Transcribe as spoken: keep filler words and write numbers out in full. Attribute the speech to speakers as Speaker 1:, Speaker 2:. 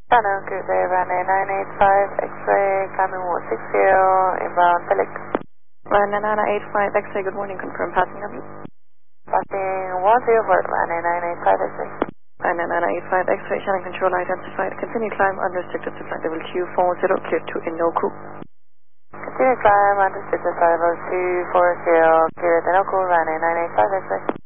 Speaker 1: Channel Cruise Air runway nine eight five, X-ray, climbing one six zero, inbound Felix.
Speaker 2: Runway nine eight five, X-ray, good morning, confirm passing of you.
Speaker 1: Passing one zero four, runway nine eight five, X-ray.
Speaker 2: Runway nine eight five, X-ray, channel control identified. Continue climb unrestricted to flight level Q four zero, clear to Inoku.
Speaker 1: Continue climb, unrestricted flight level two four zero, clear at Inoku, runway nine eight five, X-ray.